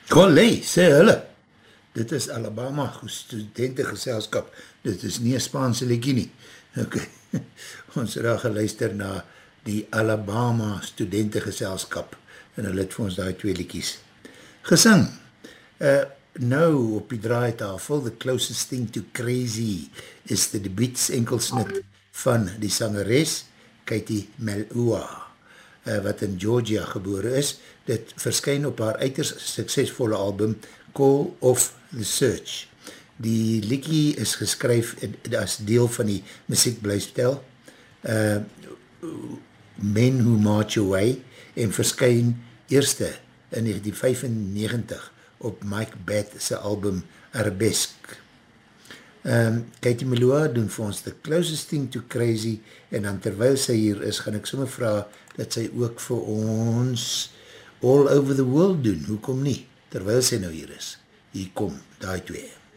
Golly, sê hulle. Dit is Alabama studentengeselskap. Dit is nie een Spaanse liedjie nie. Ok, ons het daar geluister na die Alabama studentengeselskap en hulle het vir ons daar 2 liedjies gesing. Nou op die draaitafel, The Closest Thing to Crazy is die debuuts enkelsnit van die sangeres Katie Melua, wat in Georgia gebore is. Dit verskyn op haar uiters suksesvolle album Call of the Search. Die liedjie is geskryf as deel van die musiekblyfstel Men Who March Away en verskyn eerste in 1995 op Mike Batt sy album Arabesque. Katie Melua doen vir ons The Closest Thing to Crazy en dan terwyl sy hier is, gaan ek sommer vraag dat sy ook vir ons All Over the World doen. Hoekom nie? Terwyl sy nou hier is. Hier kom, daai 2.